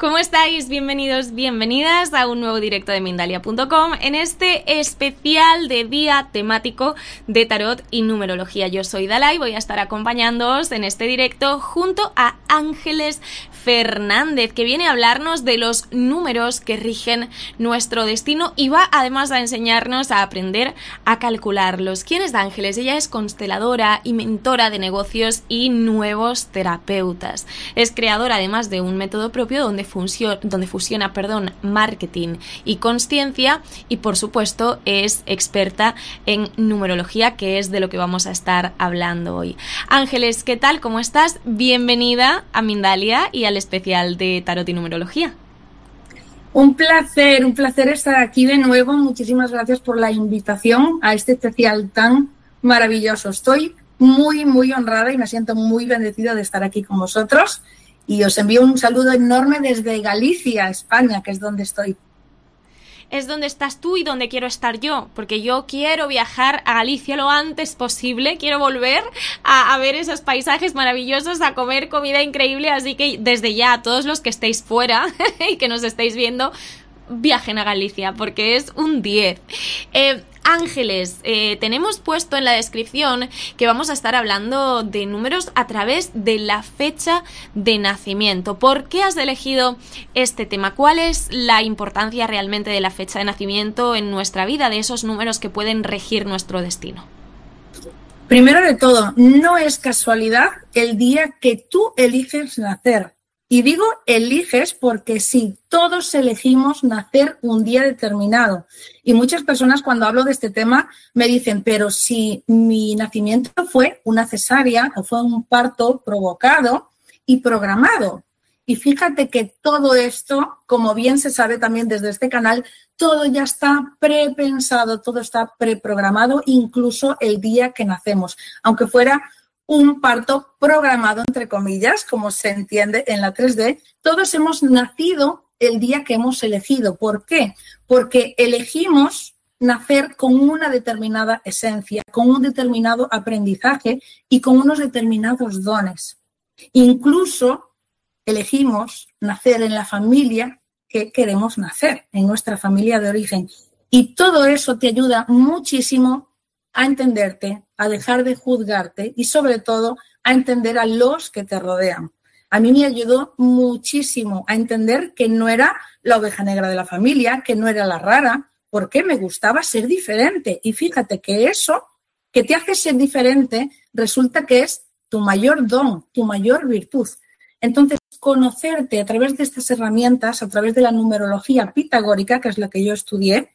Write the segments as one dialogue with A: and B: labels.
A: ¿Cómo estáis? Bienvenidos, bienvenidas a un nuevo directo de Mindalia.com en este especial de día temático de tarot y numerología. Yo soy Dalai, voy a estar acompañándoos en este directo junto a Ángeles Fernández, que viene a hablarnos de los números que rigen nuestro destino y va además a enseñarnos a aprender a calcularlos. ¿Quién es Ángeles? Ella es consteladora y mentora de negocios y nuevos terapeutas. Es creadora además de un método propio donde fusiona marketing y consciencia, y por supuesto es experta en numerología, que es de lo que vamos a estar hablando hoy. Ángeles, ¿qué tal? ¿Cómo estás? Bienvenida a Mindalia y al especial de tarot y numerología.
B: Un placer estar aquí de nuevo. Muchísimas gracias por la invitación a este especial tan maravilloso. Estoy muy honrada y me siento muy bendecida de estar aquí con vosotros. Y os envío un saludo enorme desde Galicia, España, que es donde estoy.
A: Es donde estás tú y donde quiero estar yo, porque yo quiero viajar a Galicia lo antes posible, quiero volver a ver esos paisajes maravillosos, a comer comida increíble, así que desde ya, todos los que estéis fuera y que nos estéis viendo, viajen a Galicia, porque es un 10. Ángeles, tenemos puesto en la descripción que vamos a estar hablando de números a través de la fecha de nacimiento. ¿Por qué has elegido este tema? ¿Cuál es la importancia realmente de la fecha de nacimiento en nuestra vida, de esos números que pueden regir nuestro destino?
B: Primero de todo, no es casualidad el día que tú eliges nacer. Y digo eliges porque sí, todos elegimos nacer un día determinado. Y muchas personas cuando hablo de este tema me dicen, pero si mi nacimiento fue una cesárea o fue un parto provocado y programado. Y fíjate que todo esto, como bien se sabe también desde este canal, todo ya está prepensado, todo está preprogramado, incluso el día que nacemos, aunque fuera un parto programado, entre comillas, como se entiende en la 3D, todos hemos nacido el día que hemos elegido. ¿Por qué? Porque elegimos nacer con una determinada esencia, con un determinado aprendizaje y con unos determinados dones. Incluso elegimos nacer en la familia que queremos nacer, en nuestra familia de origen. Y todo eso te ayuda muchísimo a entenderte, a dejar de juzgarte y sobre todo a entender a los que te rodean. A mí me ayudó muchísimo a entender que no era la oveja negra de la familia, que no era la rara, porque me gustaba ser diferente. Y fíjate que eso que te hace ser diferente resulta que es tu mayor don, tu mayor virtud. Entonces, conocerte a través de estas herramientas, a través de la numerología pitagórica, que es la que yo estudié,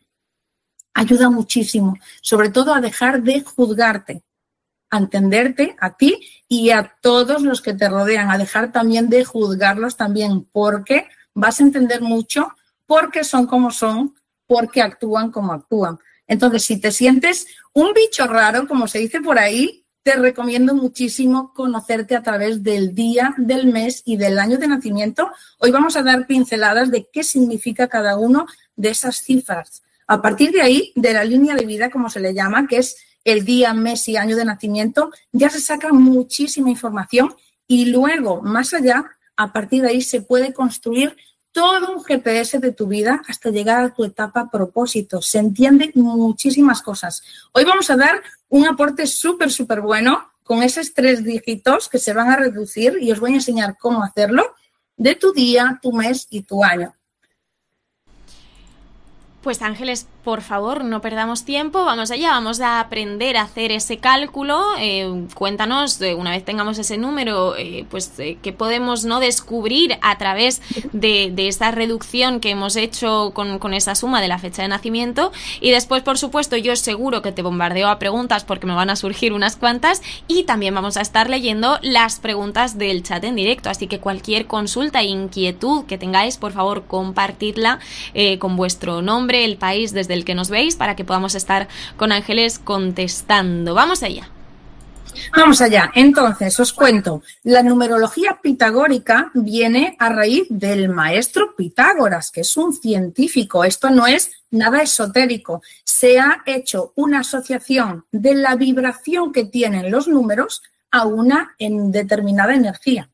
B: ayuda muchísimo, sobre todo a dejar de juzgarte, a entenderte a ti y a todos los que te rodean, a dejar también de juzgarlos también, porque vas a entender mucho por qué son como son, porque actúan como actúan. Entonces, si te sientes un bicho raro, como se dice por ahí, te recomiendo muchísimo conocerte a través del día, del mes y del año de nacimiento. Hoy vamos a dar pinceladas de qué significa cada uno de esas cifras. A partir de ahí, de la línea de vida, como se le llama, que es el día, mes y año de nacimiento, ya se saca muchísima información y luego, más allá, a partir de ahí se puede construir todo un GPS de tu vida hasta llegar a tu etapa propósito. Se entienden muchísimas cosas. Hoy vamos a dar un aporte súper bueno con esos 3 dígitos que se van a reducir y os voy a enseñar cómo hacerlo de tu día, tu mes y tu año.
A: Pues Ángeles, por favor, no perdamos tiempo, vamos allá, vamos a aprender a hacer ese cálculo. Cuéntanos, una vez tengamos ese número, qué podemos no descubrir a través de esa reducción que hemos hecho con esa suma de la fecha de nacimiento. Y después, por supuesto, yo seguro que te bombardeo a preguntas porque me van a surgir unas cuantas y también vamos a estar leyendo las preguntas del chat en directo. Así que cualquier consulta e inquietud que tengáis, por favor, compartidla con vuestro nombre, el país desde el que nos veis, para que podamos estar con Ángeles contestando. Vamos allá.
B: Vamos allá. Entonces, os cuento. La numerología pitagórica viene a raíz del maestro Pitágoras, que es un científico. Esto no es nada esotérico. Se ha hecho una asociación de la vibración que tienen los números a una determinada energía.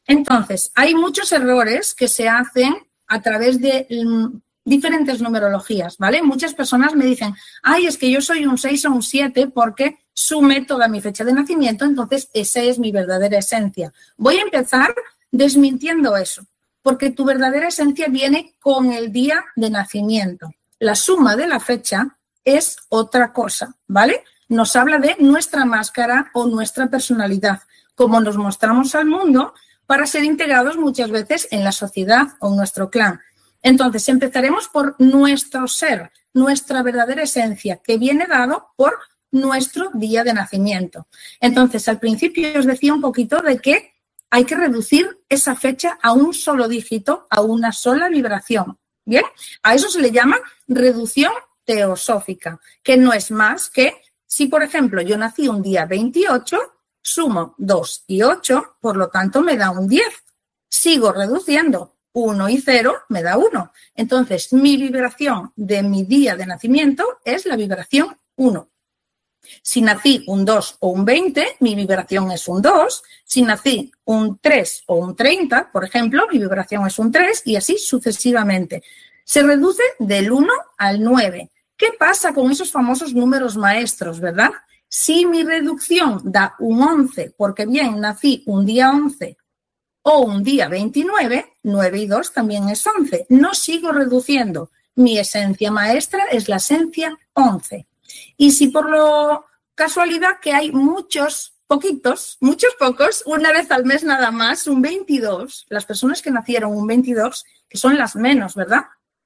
B: Entonces, hay muchos errores que se hacen a través de diferentes numerologías, ¿vale? Muchas personas me dicen, ay, es que yo soy un 6 o un 7 porque sumé toda mi fecha de nacimiento, entonces esa es mi verdadera esencia. Voy a empezar desmintiendo eso, porque tu verdadera esencia viene con el día de nacimiento. La suma de la fecha es otra cosa, ¿vale? Nos habla de nuestra máscara o nuestra personalidad, cómo nos mostramos al mundo para ser integrados muchas veces en la sociedad o en nuestro clan. Entonces, empezaremos por nuestro ser, nuestra verdadera esencia, que viene dado por nuestro día de nacimiento. Entonces, al principio os decía un poquito de que hay que reducir esa fecha a un solo dígito, a una sola vibración. ¿Bien? A eso se le llama reducción teosófica, que no es más que si, por ejemplo, yo nací un día 28, sumo 2 y 8, por lo tanto me da un 10. Sigo reduciendo 1 y 0, me da 1. Entonces, mi vibración de mi día de nacimiento es la vibración 1. Si nací un 2 o un 20, mi vibración es un 2. Si nací un 3 o un 30, por ejemplo, mi vibración es un 3 y así sucesivamente. Se reduce del 1 al 9. ¿Qué pasa con esos famosos números maestros, verdad? Si mi reducción da un 11, porque bien nací un día 11 o un día 29, 9 y 2 también es 11. No sigo reduciendo. Mi esencia maestra es la esencia 11. Y si por lo casualidad que hay muchos pocos, una vez al mes nada más, un 22, las personas que nacieron un 22, que son las menos, ¿verdad?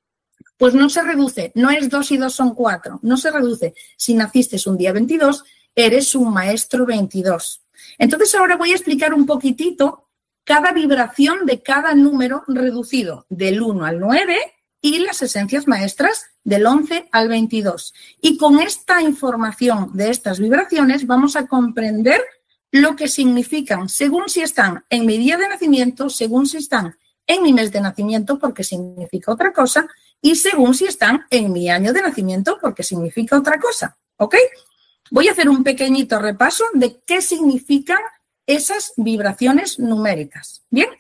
B: Pues no se reduce, no es 2 y 2 son 4, no se reduce. Si naciste un día 22, eres un maestro 22. Entonces ahora voy a explicar un poquitito cada vibración de cada número reducido del 1 al 9 y las esencias maestras del 11 al 22. Y con esta información de estas vibraciones vamos a comprender lo que significan, según si están en mi día de nacimiento, según si están en mi mes de nacimiento, porque significa otra cosa, y según si están en mi año de nacimiento, porque significa otra cosa. ¿Ok? Voy a hacer un pequeñito repaso de qué significan esas vibraciones numéricas. Bien,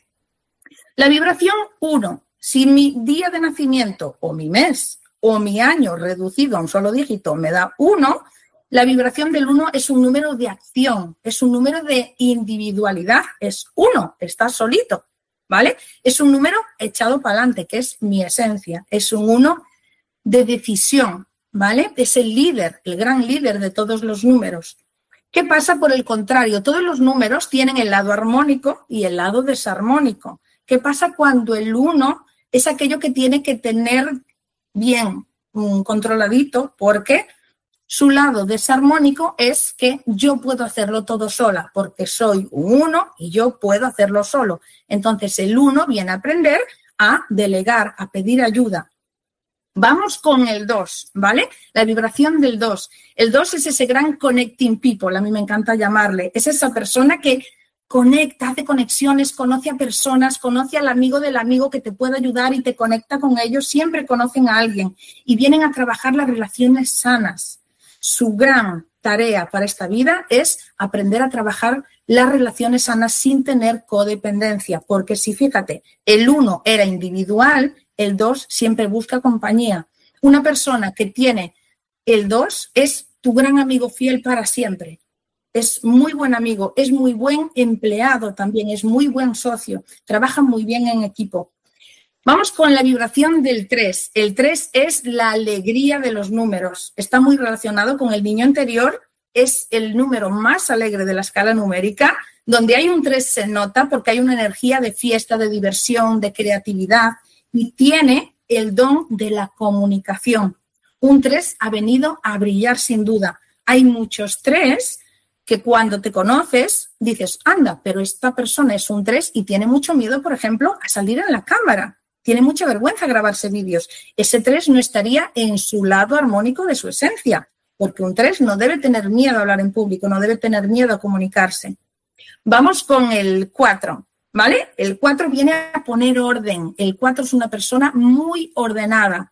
B: la vibración 1. Si mi día de nacimiento o mi mes o mi año reducido a un solo dígito me da 1, la vibración del 1 es un número de acción, es un número de individualidad, es 1, está solito, ¿vale? Es un número echado para adelante, que es mi esencia, es un 1 de decisión, ¿vale? Es el líder, el gran líder de todos los números. ¿Qué pasa por el contrario? Todos los números tienen el lado armónico y el lado desarmónico. ¿Qué pasa cuando el 1 es aquello que tiene que tener bien controladito? Porque su lado desarmónico es que yo puedo hacerlo todo sola, porque soy un 1 y yo puedo hacerlo solo. Entonces el 1 viene a aprender a delegar, a pedir ayuda. Vamos con el 2, ¿vale? La vibración del 2. El 2 es ese gran connecting people, a mí me encanta llamarle. Es esa persona que conecta, hace conexiones, conoce a personas, conoce al amigo del amigo que te puede ayudar y te conecta con ellos. Siempre conocen a alguien y vienen a trabajar las relaciones sanas. Su gran tarea para esta vida es aprender a trabajar las relaciones sanas sin tener codependencia. Porque si, fíjate, el 1 era individual, el 2 siempre busca compañía. Una persona que tiene el 2 es tu gran amigo fiel para siempre. Es muy buen amigo, es muy buen empleado también, es muy buen socio, trabaja muy bien en equipo. Vamos con la vibración del 3. El 3 es la alegría de los números. Está muy relacionado con el niño interior. Es el número más alegre de la escala numérica. Donde hay un 3 se nota porque hay una energía de fiesta, de diversión, de creatividad y tiene el don de la comunicación. Un 3 ha venido a brillar sin duda. Hay muchos 3 que cuando te conoces dices, anda, pero esta persona es un 3 y tiene mucho miedo, por ejemplo, a salir en la cámara. Tiene mucha vergüenza grabarse vídeos. Ese 3 no estaría en su lado armónico de su esencia, porque un 3 no debe tener miedo a hablar en público, no debe tener miedo a comunicarse. Vamos con el 4, ¿vale? El 4 viene a poner orden. El 4 es una persona muy ordenada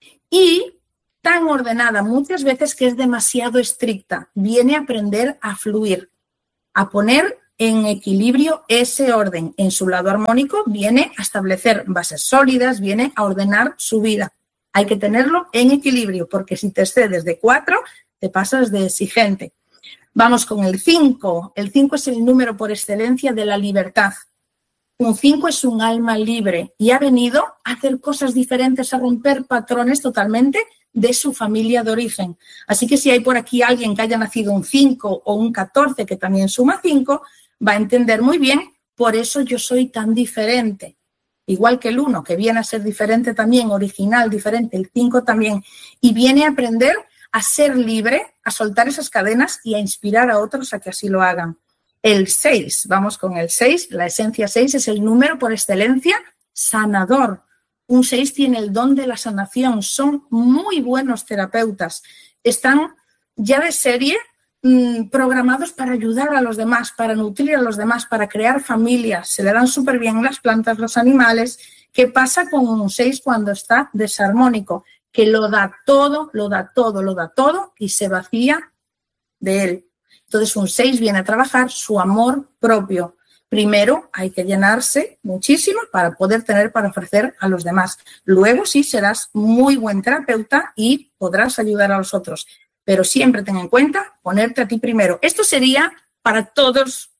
B: y tan ordenada muchas veces que es demasiado estricta. Viene a aprender a fluir, a poner en equilibrio ese orden. En su lado armónico viene a establecer bases sólidas, viene a ordenar su vida. Hay que tenerlo en equilibrio, porque si te excedes de 4, te pasas de exigente. Vamos con el 5. El 5 es el número por excelencia de la libertad. Un 5 es un alma libre y ha venido a hacer cosas diferentes, a romper patrones totalmente de su familia de origen. Así que si hay por aquí alguien que haya nacido un 5 o un 14 que también suma 5, va a entender muy bien, por eso yo soy tan diferente. Igual que el 1, que viene a ser diferente también, original, diferente, el 5 también. Y viene a aprender a ser libre, a soltar esas cadenas y a inspirar a otros a que así lo hagan. El 6, vamos con el 6, la esencia 6 es el número por excelencia sanador. Un 6 tiene el don de la sanación, son muy buenos terapeutas, están ya de serie programados para ayudar a los demás, para nutrir a los demás, para crear familias. Se le dan súper bien las plantas, los animales. ¿Qué pasa con un 6 cuando está desarmónico? Que lo da todo, lo da todo, lo da todo y se vacía de él. Entonces un 6 viene a trabajar su amor propio. Primero hay que llenarse muchísimo para poder tener para ofrecer a los demás. Luego sí serás muy buen terapeuta y podrás ayudar a los otros. Pero siempre ten en cuenta ponerte a ti primero. Esto sería para todos,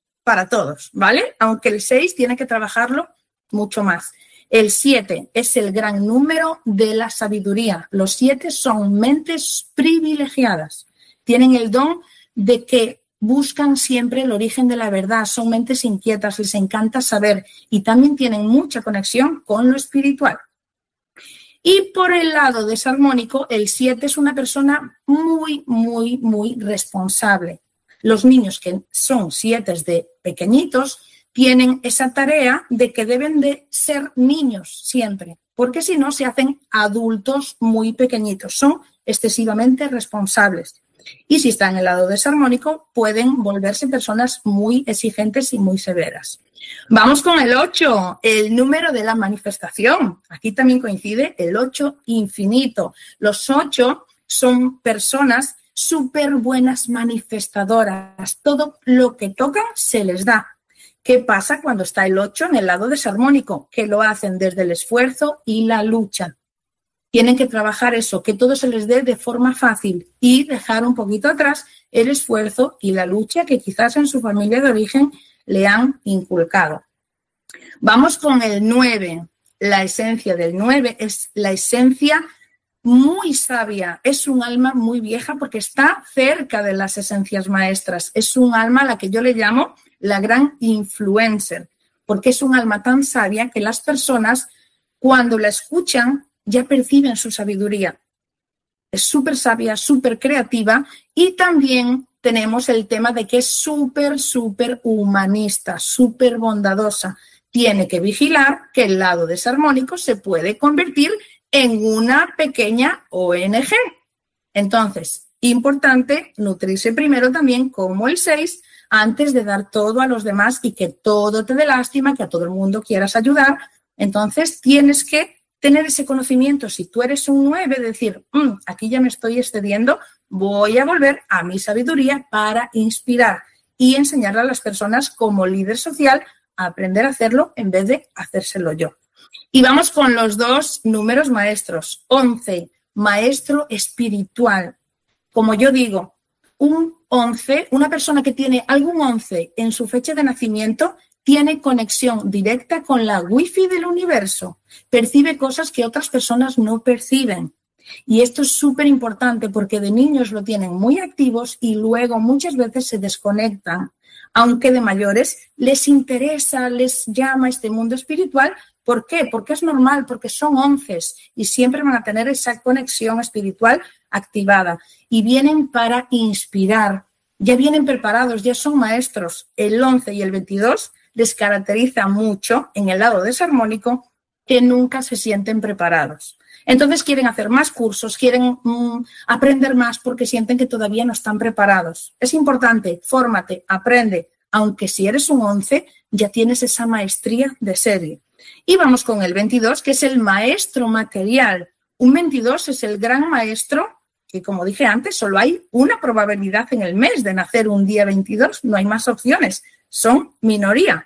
B: ¿vale? Aunque el 6 tiene que trabajarlo mucho más. El 7 es el gran número de la sabiduría. Los 7 son mentes privilegiadas. Tienen el don de que buscan siempre el origen de la verdad. Son mentes inquietas, les encanta saber y también tienen mucha conexión con lo espiritual. Y por el lado desarmónico, el 7 es una persona muy, muy, muy responsable. Los niños que son 7 de pequeñitos tienen esa tarea de que deben de ser niños siempre, porque si no se hacen adultos muy pequeñitos, son excesivamente responsables. Y si están en el lado desarmónico, pueden volverse personas muy exigentes y muy severas. Vamos con el 8, el número de la manifestación. Aquí también coincide el 8 infinito. Los 8 son personas súper buenas manifestadoras. Todo lo que tocan se les da. ¿Qué pasa cuando está el 8 en el lado desarmónico? Que lo hacen desde el esfuerzo y la lucha. Tienen que trabajar eso, que todo se les dé de forma fácil y dejar un poquito atrás el esfuerzo y la lucha que quizás en su familia de origen le han inculcado. Vamos con el 9. La esencia del 9 es la esencia muy sabia. Es un alma muy vieja porque está cerca de las esencias maestras. Es un alma a la que yo le llamo la gran influencer, porque es un alma tan sabia que las personas cuando la escuchan ya perciben su sabiduría. Es súper sabia, súper creativa y también tenemos el tema de que es súper, súper humanista, súper bondadosa. Tiene que vigilar que el lado desarmónico se puede convertir en una pequeña ONG. Entonces, importante nutrirse primero también como el 6 antes de dar todo a los demás y que todo te dé lástima, que a todo el mundo quieras ayudar. Entonces, tienes que tener ese conocimiento. Si tú eres un 9, decir, aquí ya me estoy excediendo, voy a volver a mi sabiduría para inspirar y enseñarle a las personas como líder social a aprender a hacerlo en vez de hacérselo yo. Y vamos con los 2 números maestros. 11, maestro espiritual. Como yo digo, un 11, una persona que tiene algún 11 en su fecha de nacimiento, tiene conexión directa con la wifi del universo, percibe cosas que otras personas no perciben. Y esto es súper importante porque de niños lo tienen muy activos y luego muchas veces se desconectan, aunque de mayores les interesa, les llama este mundo espiritual. ¿Por qué? Porque es normal, porque son 11 y siempre van a tener esa conexión espiritual activada y vienen para inspirar. Ya vienen preparados, ya son maestros. El 11 y el 22 les caracteriza mucho en el lado desarmónico que nunca se sienten preparados. Entonces quieren hacer más cursos, quieren aprender más porque sienten que todavía no están preparados. Es importante, fórmate, aprende, aunque si eres un 11 ya tienes esa maestría de serie. Y vamos con el 22, que es el maestro material. Un 22 es el gran maestro que, como dije antes, solo hay una probabilidad en el mes de nacer un día 22, no hay más opciones. son minoría.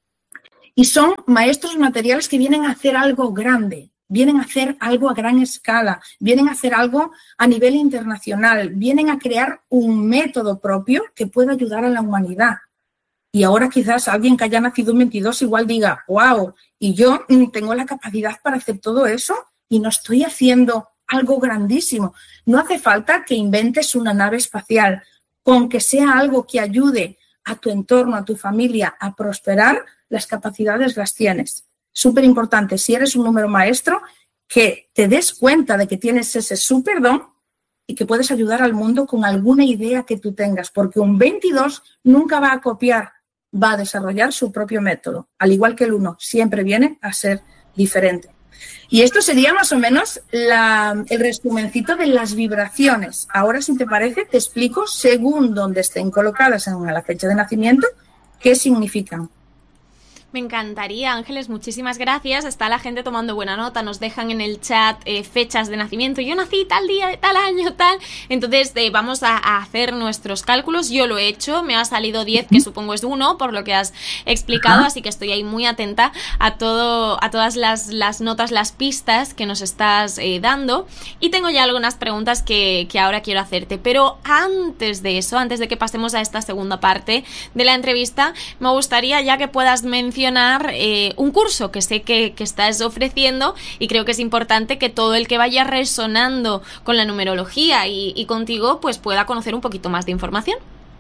B: Y son maestros materiales que vienen a hacer algo grande, vienen a hacer algo a gran escala, vienen a hacer algo a nivel internacional, vienen a crear un método propio que pueda ayudar a la humanidad. Y ahora quizás alguien que haya nacido en 22 igual diga, wow, y yo tengo la capacidad para hacer todo eso y no estoy haciendo algo grandísimo. No hace falta que inventes una nave espacial, con que sea algo que ayude a tu entorno, a tu familia a prosperar, las capacidades las tienes. Súper importante, si eres un número maestro, que te des cuenta de que tienes ese súper don y que puedes ayudar al mundo con alguna idea que tú tengas, porque un 22 nunca va a copiar, va a desarrollar su propio método, al igual que el 1, siempre viene a ser diferente. Y esto sería más o menos el resumencito de las vibraciones. Ahora, si te parece, te explico, según donde estén colocadas en la fecha de nacimiento, qué significan.
A: Me encantaría, Ángeles, muchísimas gracias. Está la gente tomando buena nota, nos dejan en el chat fechas de nacimiento. Yo nací tal día, de tal año, tal. Entonces vamos a hacer nuestros cálculos. Yo lo he hecho, me ha salido 10, que supongo es 1, por lo que has explicado. Así que estoy ahí muy atenta a todas las notas, las pistas que nos estás dando. Y tengo ya algunas preguntas que ahora quiero hacerte. Pero antes de eso, antes de que pasemos a esta segunda parte de la entrevista, me gustaría ya que puedas mencionar un curso que sé que estás ofreciendo, y creo que es importante que todo el que vaya resonando con la numerología y contigo pues pueda conocer un poquito más de información.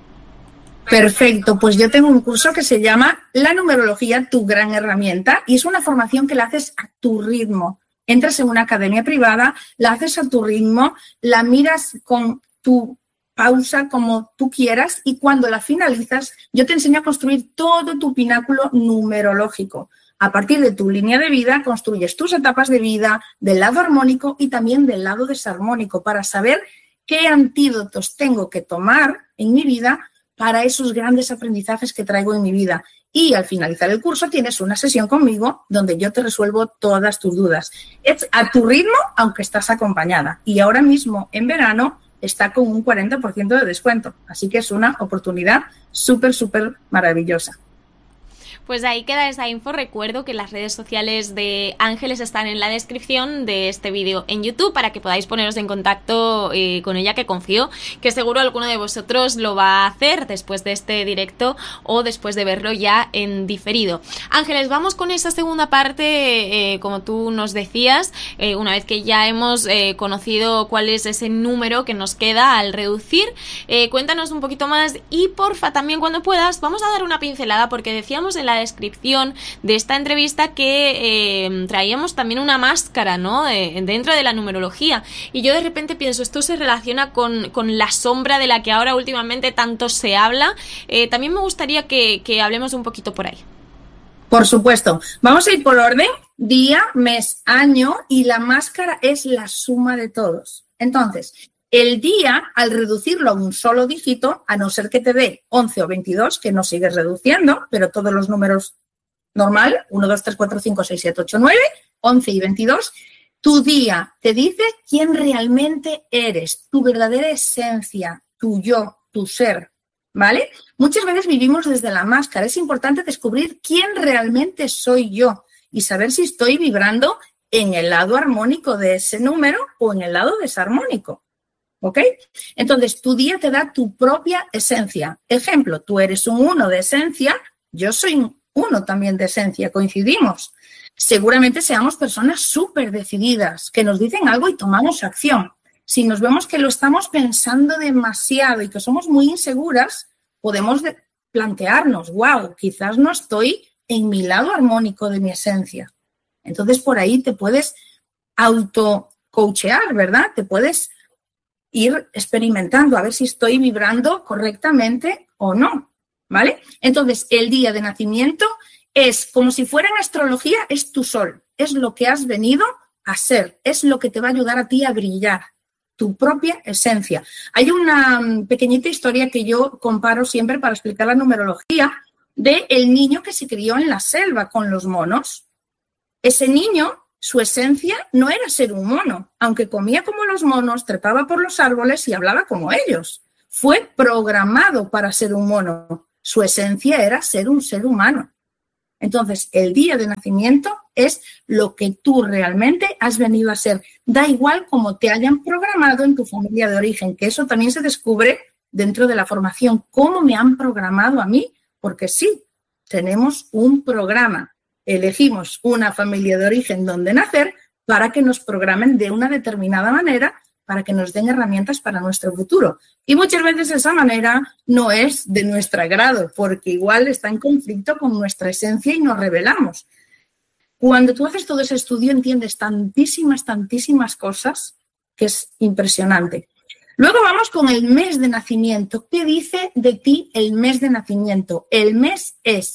B: Perfecto, pues yo tengo un curso que se llama La numerología, tu gran herramienta, y es una formación que la haces a tu ritmo. Entras en una academia privada, la haces a tu ritmo, la miras con tu pausa como tú quieras, y cuando la finalizas yo te enseño a construir todo tu pináculo numerológico. A partir de tu línea de vida construyes tus etapas de vida del lado armónico y también del lado desarmónico, para saber qué antídotos tengo que tomar en mi vida para esos grandes aprendizajes que traigo en mi vida. Y al finalizar el curso tienes una sesión conmigo donde yo te resuelvo todas tus dudas. Es a tu ritmo, aunque estás acompañada. Y ahora mismo en verano está con un 40% de descuento. Así que es una oportunidad súper, súper maravillosa.
A: Pues ahí queda esa info. Recuerdo que las redes sociales de Ángeles están en la descripción de este vídeo en YouTube para que podáis poneros en contacto con ella, que confío que seguro alguno de vosotros lo va a hacer después de este directo o después de verlo ya en diferido. Ángeles, vamos con esa segunda parte, como tú nos decías, una vez que ya hemos conocido cuál es ese número que nos queda al reducir. Cuéntanos un poquito más y porfa también, cuando puedas, vamos a dar una pincelada, porque decíamos en la descripción de esta entrevista que traíamos también una máscara, ¿no? Dentro de la numerología, y yo de repente pienso, esto se relaciona con la sombra de la que ahora últimamente tanto se habla. También me gustaría que hablemos un poquito por ahí.
B: Por supuesto, vamos a ir por orden, día, mes, año, y la máscara es la suma de todos. Entonces, el día, al reducirlo a un solo dígito, a no ser que te dé 11 o 22, que no sigues reduciendo, pero todos los números normal, 1, 2, 3, 4, 5, 6, 7, 8, 9, 11 y 22, tu día te dice quién realmente eres, tu verdadera esencia, tu yo, tu ser, ¿vale? Muchas veces vivimos desde la máscara. Es importante descubrir quién realmente soy yo y saber si estoy vibrando en el lado armónico de ese número o en el lado desarmónico. ¿Ok? Entonces, tu día te da tu propia esencia. Ejemplo, tú eres un 1 de esencia, yo soy un 1 también de esencia, coincidimos. Seguramente seamos personas súper decididas, que nos dicen algo y tomamos acción. Si nos vemos que lo estamos pensando demasiado y que somos muy inseguras, podemos plantearnos, wow, quizás no estoy en mi lado armónico de mi esencia. Entonces, por ahí te puedes auto-coachear, ¿verdad? Te puedes ir experimentando a ver si estoy vibrando correctamente o no, ¿vale? Entonces, el día de nacimiento es como si fuera en astrología, es tu sol, es lo que has venido a ser, es lo que te va a ayudar a ti a brillar, tu propia esencia. Hay una pequeñita historia que yo comparo siempre para explicar la numerología de el niño que se crió en la selva con los monos. Ese niño, su esencia no era ser un mono, aunque comía como los monos, trepaba por los árboles y hablaba como ellos. Fue programado para ser un mono. Su esencia era ser un ser humano. Entonces, el día de nacimiento es lo que tú realmente has venido a ser. Da igual cómo te hayan programado en tu familia de origen, que eso también se descubre dentro de la formación. ¿Cómo me han programado a mí? Porque sí, tenemos un programa. Elegimos una familia de origen donde nacer para que nos programen de una determinada manera, para que nos den herramientas para nuestro futuro. Y muchas veces esa manera no es de nuestro agrado, porque igual está en conflicto con nuestra esencia y nos rebelamos. Cuando tú haces todo ese estudio entiendes tantísimas cosas que es impresionante. Luego vamos con el mes de nacimiento. ¿Qué dice de ti el mes de nacimiento? El mes es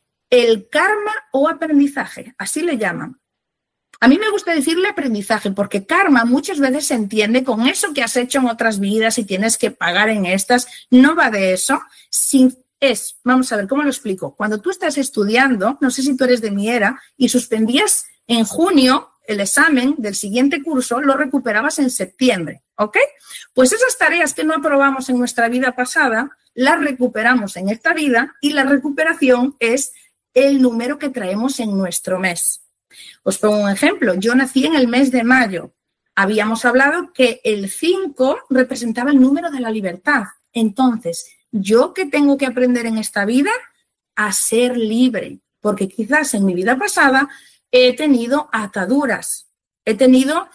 B: el karma o aprendizaje, así le llaman. A mí me gusta decirle aprendizaje porque karma muchas veces se entiende con eso que has hecho en otras vidas y tienes que pagar en estas. No va de eso. Vamos a ver, ¿cómo lo explico? Cuando tú estás estudiando, no sé si tú eres de mi era, y suspendías en junio el examen del siguiente curso, lo recuperabas en septiembre, ¿ok? Pues esas tareas que no aprobamos en nuestra vida pasada, las recuperamos en esta vida y la recuperación es el número que traemos en nuestro mes. Os pongo un ejemplo. Yo nací en el mes de mayo. Habíamos hablado que el 5 representaba el número de la libertad. Entonces, ¿yo qué tengo que aprender en esta vida? A ser libre. Porque quizás en mi vida pasada he tenido ataduras, he tenido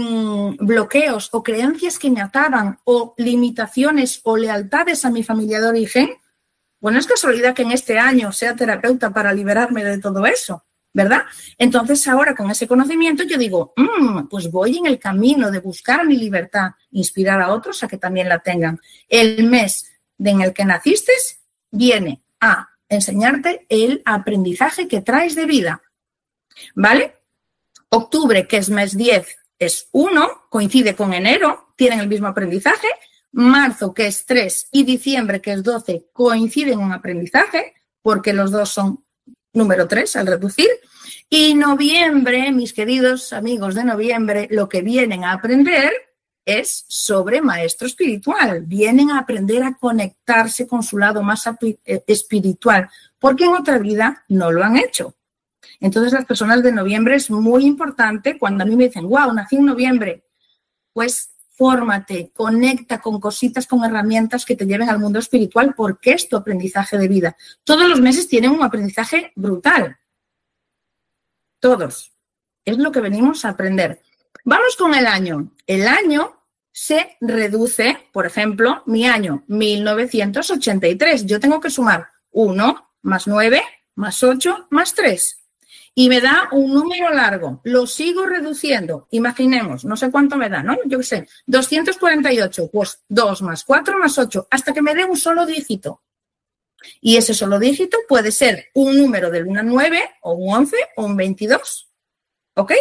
B: bloqueos o creencias que me ataban o limitaciones o lealtades a mi familia de origen. Bueno, es casualidad que en este año sea terapeuta para liberarme de todo eso, ¿verdad? Entonces ahora con ese conocimiento yo digo, pues voy en el camino de buscar mi libertad, inspirar a otros a que también la tengan. El mes en el que naciste viene a enseñarte el aprendizaje que traes de vida, ¿vale? Octubre, que es mes 10, es 1, coincide con enero, tienen el mismo aprendizaje. Marzo, que es 3, y diciembre, que es 12, coinciden en aprendizaje, porque los dos son número 3 al reducir. Y noviembre, mis queridos amigos de noviembre, lo que vienen a aprender es sobre maestro espiritual. Vienen a aprender a conectarse con su lado más espiritual, porque en otra vida no lo han hecho. Entonces, las personas de noviembre es muy importante. Cuando a mí me dicen, wow, nací en noviembre, pues fórmate, conecta con cositas, con herramientas que te lleven al mundo espiritual, porque es tu aprendizaje de vida. Todos los meses tienen un aprendizaje brutal. Todos. Es lo que venimos a aprender. Vamos con el año. El año se reduce, por ejemplo, mi año 1983. Yo tengo que sumar 1 más 9 más 8 más 3. Y me da un número largo. Lo sigo reduciendo. Imaginemos, no sé cuánto me da, ¿no? Yo qué sé, 248. Pues 2 más 4 más 8, hasta que me dé un solo dígito. Y ese solo dígito puede ser un número del 1 al 9, o un 11, o un 22. ¿Ok?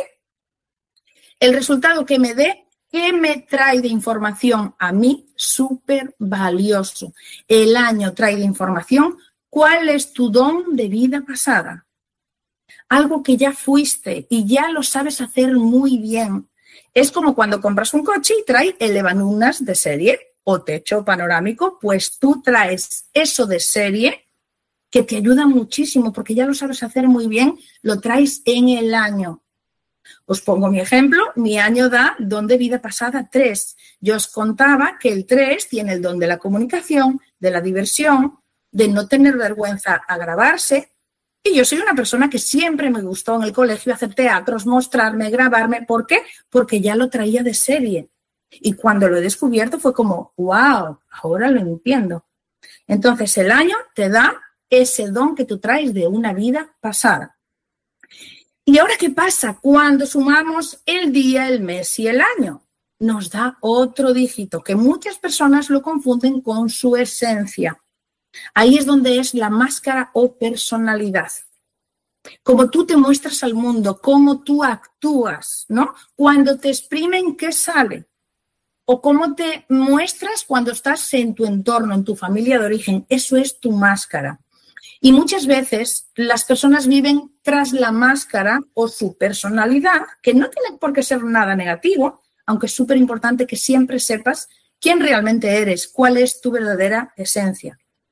B: El resultado que me dé, ¿qué me trae de información a mí? Súper valioso. El año trae de información, ¿cuál es tu don de vida pasada? Algo que ya fuiste y ya lo sabes hacer muy bien. Es como cuando compras un coche y trae el levalunas de serie o techo panorámico, pues tú traes eso de serie que te ayuda muchísimo porque ya lo sabes hacer muy bien, lo traes en el año. Os pongo mi ejemplo, mi año da don de vida pasada 3. Yo os contaba que el 3 tiene el don de la comunicación, de la diversión, de no tener vergüenza a grabarse. Y yo soy una persona que siempre me gustó en el colegio hacer teatros, mostrarme, grabarme. ¿Por qué? Porque ya lo traía de serie. Y cuando lo he descubierto fue como, wow, ahora lo entiendo. Entonces el año te da ese don que tú traes de una vida pasada. ¿Y ahora qué pasa? Cuando sumamos el día, el mes y el año, nos da otro dígito que muchas personas lo confunden con su esencia. Ahí es donde es la máscara o personalidad. Cómo tú te muestras al mundo, cómo tú actúas, ¿no? Cuando te exprimen, ¿qué sale? O cómo te muestras cuando estás en tu entorno, en tu familia de origen. Eso es tu máscara. Y muchas veces las personas viven tras la máscara o su personalidad, que no tiene por qué ser nada negativo, aunque es súper importante que siempre sepas quién realmente eres, cuál es tu verdadera esencia.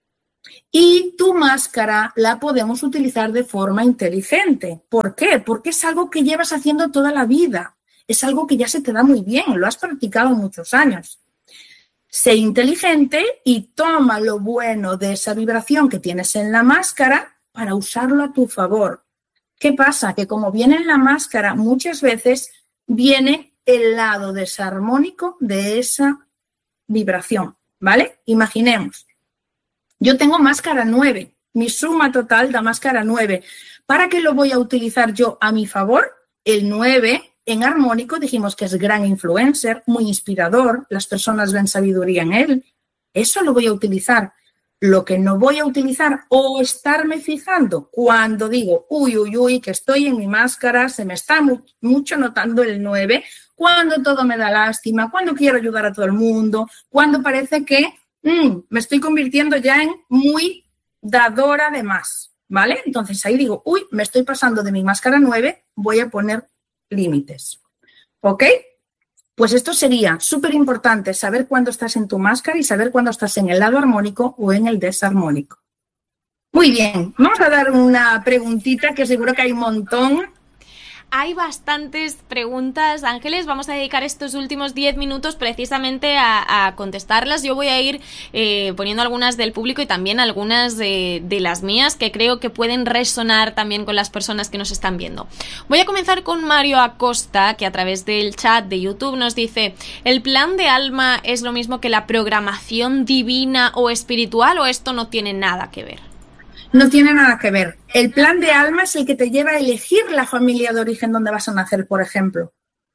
B: Y tu máscara la podemos utilizar de forma inteligente. ¿Por qué? Porque es algo que llevas haciendo toda la vida. Es algo que ya se te da muy bien, lo has practicado muchos años. Sé inteligente y toma lo bueno de esa vibración que tienes en la máscara para usarlo a tu favor. ¿Qué pasa? Que como viene en la máscara, muchas veces viene el lado desarmónico de esa vibración, ¿vale? Imaginemos, yo tengo máscara 9, mi suma total da máscara 9. ¿Para qué lo voy a utilizar yo a mi favor? El 9 en armónico dijimos que es gran influencer, muy inspirador, las personas ven sabiduría en él. Eso lo voy a utilizar. Lo que no voy a utilizar o estarme fijando cuando digo, uy, que estoy en mi máscara, se me está mucho notando el 9, cuando todo me da lástima, cuando quiero ayudar a todo el mundo, cuando parece que me estoy convirtiendo ya en muy dadora de más, ¿vale? Entonces ahí digo, me estoy pasando de mi máscara 9, voy a poner límites, ¿ok? Pues esto sería súper importante, saber cuándo estás en tu máscara y saber cuándo estás en el lado armónico o en el desarmónico. Muy bien, vamos a dar una preguntita que seguro que hay un montón.
A: Hay bastantes preguntas, Ángeles. Vamos a dedicar estos últimos 10 minutos precisamente a contestarlas. Yo voy a ir poniendo algunas del público y también algunas de las mías que creo que pueden resonar también con las personas que nos están viendo. Voy a comenzar con Mario Acosta, que a través del chat de YouTube nos dice: ¿el plan de alma es lo mismo que la programación divina o espiritual, o esto no tiene nada que ver?
B: No tiene nada que ver. El plan de alma es el que te lleva a elegir la familia de origen donde vas a nacer, por ejemplo.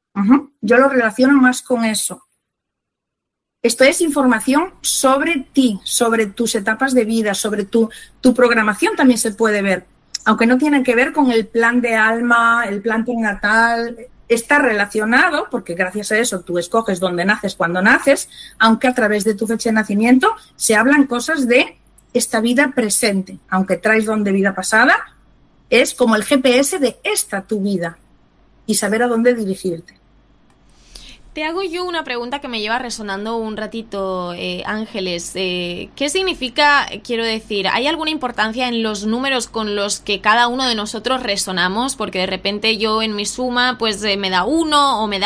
B: Yo lo relaciono más con eso. Esto es información sobre ti, sobre tus etapas de vida, sobre tu programación también se puede ver. Aunque no tiene que ver con el plan de alma, el plan prenatal, está relacionado, porque gracias a eso tú escoges dónde naces, cuándo naces, aunque a través de tu fecha de nacimiento se hablan cosas de esta vida presente, aunque traes don de vida pasada, es como el GPS de esta tu vida y saber a dónde dirigirte.
A: Te hago yo una pregunta que me lleva resonando un ratito, Ángeles. ¿Qué significa, quiero decir, hay alguna importancia en los números con los que cada uno de nosotros resonamos? Porque de repente yo en mi suma pues me da 1 o me da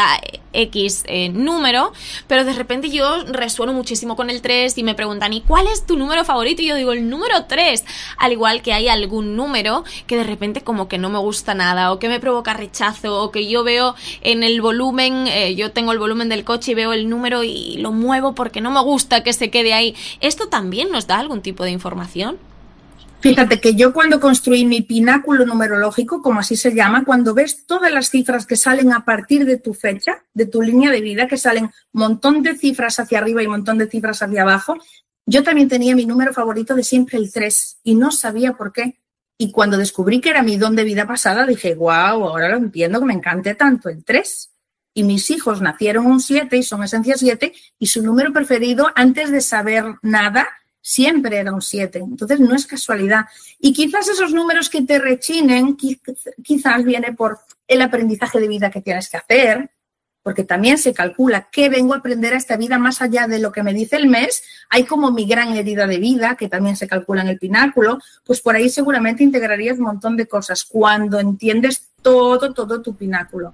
A: X número, pero de repente yo resueno muchísimo con el 3 y me preguntan, ¿y cuál es tu número favorito? Y yo digo, el número 3. Al igual que hay algún número que de repente como que no me gusta nada o que me provoca rechazo o que yo veo en el volumen, yo tengo el volumen del coche y veo el número y lo muevo porque no me gusta que se quede ahí. ¿Esto también nos da algún tipo de información?
B: Fíjate que yo cuando construí mi pináculo numerológico, como así se llama, cuando ves todas las cifras que salen a partir de tu fecha, de tu línea de vida, que salen un montón de cifras hacia arriba y un montón de cifras hacia abajo, yo también tenía mi número favorito de siempre, el 3, y no sabía por qué. Y cuando descubrí que era mi don de vida pasada, dije, wow, ahora lo entiendo, que me encante tanto el 3. Y mis hijos nacieron un 7 y son esencia 7, y su número preferido, antes de saber nada, siempre era un 7. Entonces no es casualidad. Y quizás esos números que te rechinen, quizás viene por el aprendizaje de vida que tienes que hacer, porque también se calcula qué vengo a aprender a esta vida más allá de lo que me dice el mes. Hay como mi gran herida de vida, que también se calcula en el pináculo, pues por ahí seguramente integrarías un montón de cosas cuando entiendes todo tu pináculo.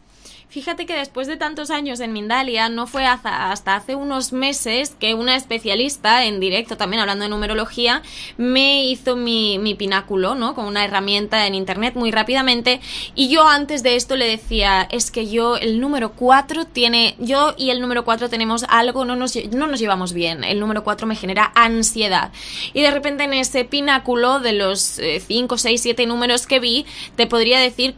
A: Fíjate que después de tantos años en Mindalia, no fue hasta hace unos meses que una especialista en directo, también hablando de numerología, me hizo mi pináculo, ¿no? Con una herramienta en internet muy rápidamente. Y yo antes de esto le decía, es que yo el número 4 yo y el número 4 tenemos algo, no nos llevamos bien. El número 4 me genera ansiedad. Y de repente en ese pináculo de los 5, 6, 7 números que vi, te podría decir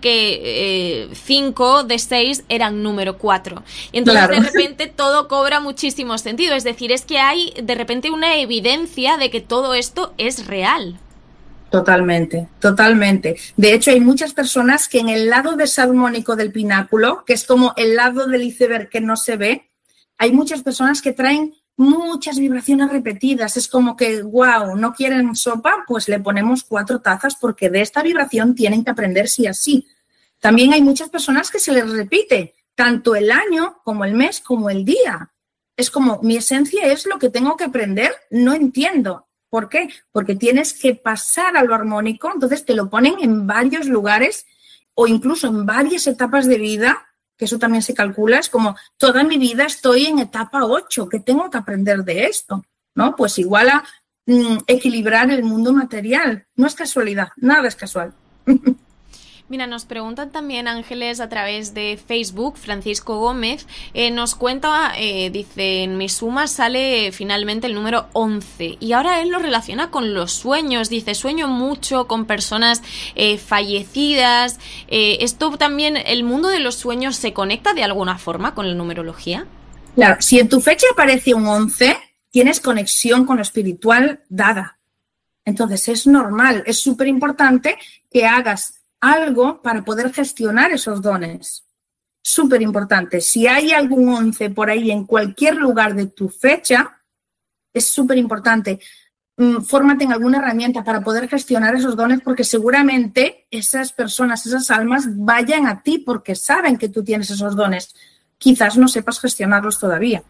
A: que 5 de 6 eran número 4. Y entonces claro, de repente todo cobra muchísimo sentido. Es decir, es que hay de repente una evidencia de que todo esto es real.
B: Totalmente, totalmente. De hecho, hay muchas personas que en el lado desarmónico del pináculo, que es como el lado del iceberg que no se ve, hay muchas personas que traen muchas vibraciones repetidas. Es como que, wow, no quieren sopa, pues le ponemos 4 tazas porque de esta vibración tienen que aprender sí a sí. También hay muchas personas que se les repite tanto el año como el mes como el día. Es como mi esencia es lo que tengo que aprender, no entiendo. ¿Por qué? Porque tienes que pasar a lo armónico, entonces te lo ponen en varios lugares o incluso en varias etapas de vida, que eso también se calcula, es como toda mi vida estoy en etapa 8, ¿qué tengo que aprender de esto? ¿No? Pues igual a equilibrar el mundo material. No es casualidad, nada es casual.
A: Mira, nos preguntan también Ángeles a través de Facebook, Francisco Gómez, nos cuenta, dice, en mi suma sale finalmente el número 11 y ahora él lo relaciona con los sueños, dice, sueño mucho con personas fallecidas, ¿esto también, el mundo de los sueños se conecta de alguna forma con la numerología?
B: Claro, si en tu fecha aparece un 11, tienes conexión con lo espiritual dada. Entonces es normal, es súper importante que hagas algo para poder gestionar esos dones. Súper importante. Si hay algún 11 por ahí en cualquier lugar de tu fecha, es súper importante. Fórmate en alguna herramienta para poder gestionar esos dones porque seguramente esas personas, esas almas vayan a ti porque saben que tú tienes esos dones. Quizás no sepas gestionarlos todavía.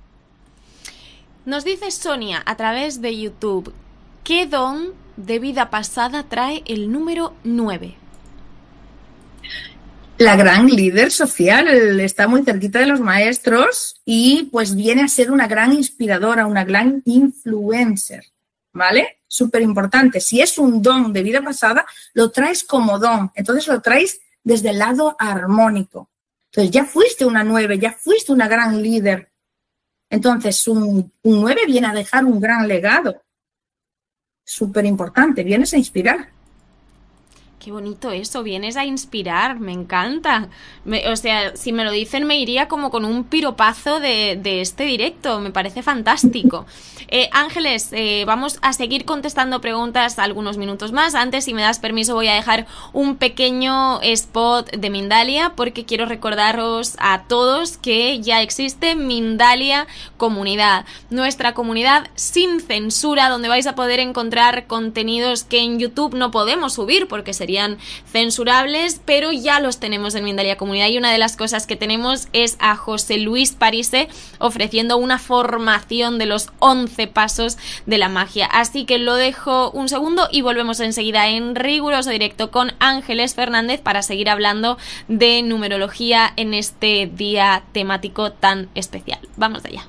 A: Nos dice Sonia a través de YouTube, ¿qué don de vida pasada trae el número 9?
B: La gran líder social, está muy cerquita de los maestros y pues viene a ser una gran inspiradora, una gran influencer, ¿vale? Súper importante. Si es un don de vida pasada, lo traes como don, entonces lo traes desde el lado armónico. Entonces ya fuiste una 9, ya fuiste una gran líder. Entonces un 9 viene a dejar un gran legado. Súper importante, vienes a inspirar.
A: Qué bonito eso, vienes a inspirar, me encanta. O sea, si me lo dicen me iría como con un piropazo de este directo, me parece fantástico. Ángeles, vamos a seguir contestando preguntas algunos minutos más. Antes, si me das permiso, voy a dejar un pequeño spot de Mindalia porque quiero recordaros a todos que ya existe Mindalia Comunidad, nuestra comunidad sin censura, donde vais a poder encontrar contenidos que en YouTube no podemos subir porque serían censurables, pero ya los tenemos en Mindalia Comunidad y una de las cosas que tenemos es a José Luis Parise ofreciendo una formación de los 11 pasos de la magia. Así que lo dejo un segundo y volvemos enseguida en riguroso directo con Ángeles Fernández para seguir hablando de numerología en este día temático tan especial. Vamos allá.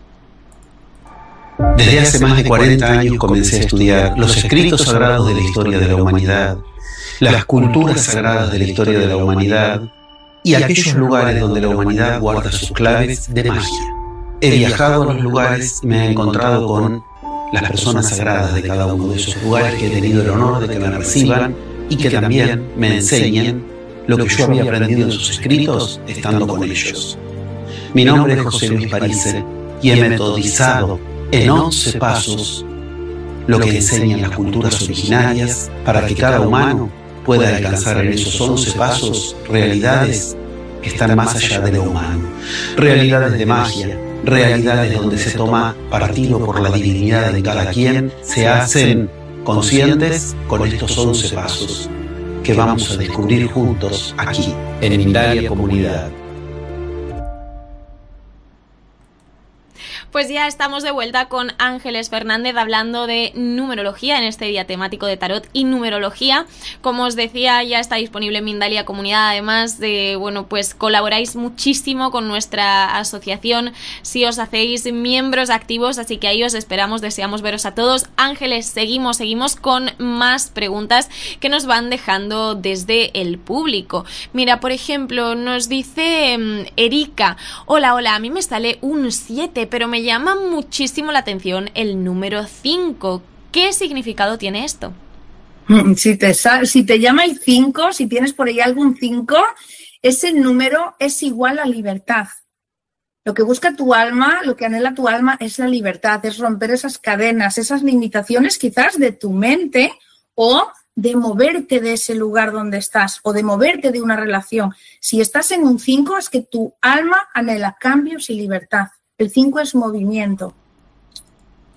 C: Desde hace más de 40 años comencé a estudiar los escritos sagrados de la historia de la humanidad, las culturas sagradas de la historia de la humanidad y aquellos lugares donde la humanidad guarda sus claves de magia. He viajado a los lugares y me he encontrado con las personas sagradas de cada uno de esos lugares que he tenido el honor de que me reciban y que también me enseñen lo que yo había aprendido en sus escritos estando con ellos. Mi nombre es José Luis Parise y he metodizado en 11 pasos lo que enseñan las culturas originarias para que cada humano pueda alcanzar en esos 11 pasos realidades que están más allá de lo humano, realidades de magia, realidades donde se toma partido por la divinidad de cada quien, se hacen conscientes con estos 11 pasos que vamos a descubrir juntos aquí en Mindalia Comunidad.
A: Pues ya estamos de vuelta con Ángeles Fernández hablando de numerología en este día temático de tarot y numerología. Como os decía, ya está disponible en Mindalia Comunidad. Además de, bueno, pues colaboráis muchísimo con nuestra asociación si os hacéis miembros activos, así que ahí os esperamos, deseamos veros a todos. Ángeles, seguimos con más preguntas que nos van dejando desde el público. Mira, por ejemplo, nos dice Erika, hola, a mí me sale un 7, pero me llama muchísimo la atención el número 5. ¿Qué significado tiene esto?
B: Si te llama el 5, si tienes por ahí algún 5, ese número es igual a libertad. Lo que busca tu alma, lo que anhela tu alma es la libertad, es romper esas cadenas, esas limitaciones quizás de tu mente o de moverte de ese lugar donde estás o de moverte de una relación. Si estás en un 5 es que tu alma anhela cambios y libertad. El 5 es movimiento.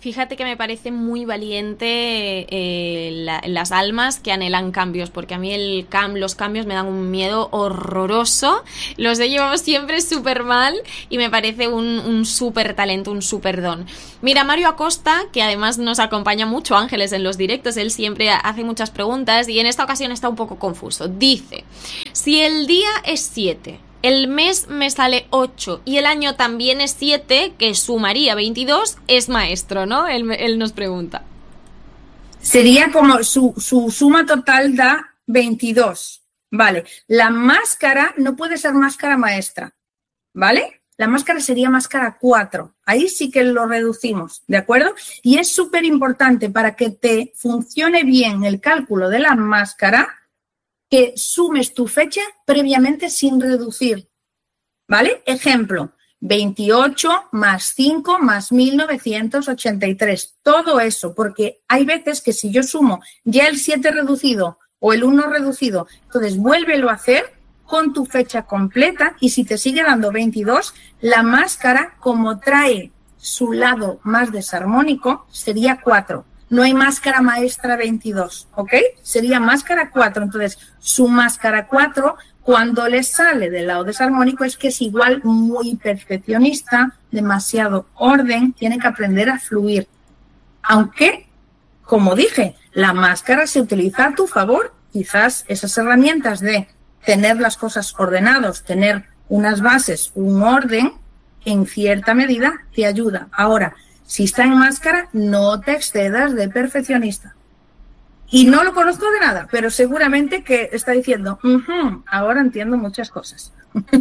A: Fíjate que me parece muy valiente las almas que anhelan cambios, porque a mí los cambios me dan un miedo horroroso, los he llevado siempre súper mal y me parece un súper talento, un súper don. Mira, Mario Acosta, que además nos acompaña mucho, Ángeles, en los directos, él siempre hace muchas preguntas y en esta ocasión está un poco confuso. Dice, si el día es 7, el mes me sale 8 y el año también es 7, que sumaría 22, es maestro, ¿no? Él nos pregunta.
B: Sería como su suma total da 22, ¿vale? La máscara no puede ser máscara maestra, ¿vale? La máscara sería máscara 4, ahí sí que lo reducimos, ¿de acuerdo? Y es súper importante para que te funcione bien el cálculo de la máscara, que sumes tu fecha previamente sin reducir, ¿vale? Ejemplo, 28 más 5 más 1983, todo eso, porque hay veces que si yo sumo ya el 7 reducido o el 1 reducido, entonces vuélvelo a hacer con tu fecha completa y si te sigue dando 22, la máscara, como trae su lado más desarmónico, sería 4. No hay máscara maestra 22, ¿ok? Sería máscara 4. Entonces, su máscara 4, cuando le sale del lado desarmónico, es que es igual muy perfeccionista, demasiado orden, tiene que aprender a fluir. Aunque, como dije, la máscara se utiliza a tu favor. Quizás esas herramientas de tener las cosas ordenadas, tener unas bases, un orden, en cierta medida te ayuda. Ahora, si está en máscara, no te excedas de perfeccionista. Y no lo conozco de nada, pero seguramente que está diciendo, ahora entiendo muchas cosas.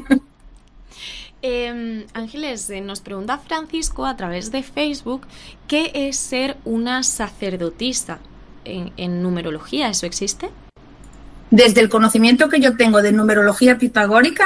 A: Ángeles, nos pregunta Francisco a través de Facebook, ¿qué es ser una sacerdotisa en numerología? ¿Eso existe?
B: Desde el conocimiento que yo tengo de numerología pitagórica,